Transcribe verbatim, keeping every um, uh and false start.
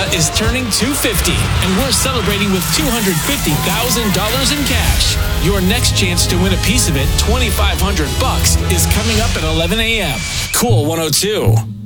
America is turning two hundred fifty, and we're celebrating with two hundred fifty thousand dollars in cash. Your next chance to win a piece of it, twenty-five hundred bucks, is coming up at eleven a.m. Cool one oh two.